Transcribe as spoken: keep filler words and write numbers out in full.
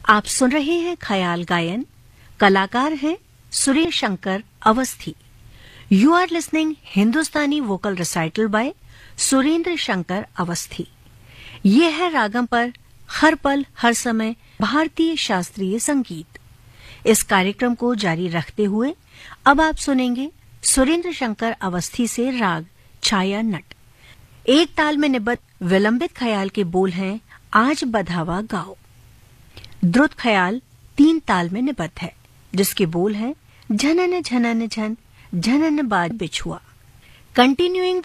आप सुन रहे हैं ख्याल गायन। कलाकार हैं Suresh Shankar Awasthi. You are listening Hindustani vocal recital bye Surendra Shankar Awasthi. ये है रागम पर हर पल हर समय भारतीय शास्त्रीय संगीत। इस कार्यक्रम को जारी रखते हुए अब आप सुनेंगे सुरेंद्र शंकर अवस्थी से राग छाया नट। एक ताल में निबद्ध विलंबित ख्याल के बोल हैं आज बधावा गाओ। द्रुत ख्याल तीन ताल में निबद्ध है, जिसके बोल हैं झनन झनन झन झनन बाज बिछुआ। कंटिन्यूइंग